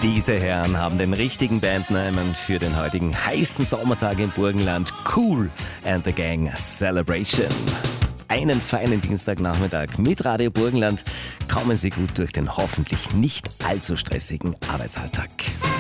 Diese Herren haben den richtigen Bandnamen für den heutigen heißen Sommertag im Burgenland. Kool and the Gang Celebration. Einen feinen Dienstagnachmittag mit Radio Burgenland. Kommen Sie gut durch den hoffentlich nicht allzu stressigen Arbeitsalltag.